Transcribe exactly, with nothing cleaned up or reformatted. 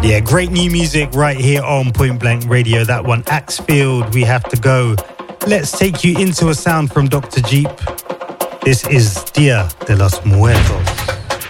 Yeah, great new music right here on Point Blank Radio. That one, Axfield, We Have to Go. Let's take you into a sound from Doctor Jeep. This is Dia de los Muertos.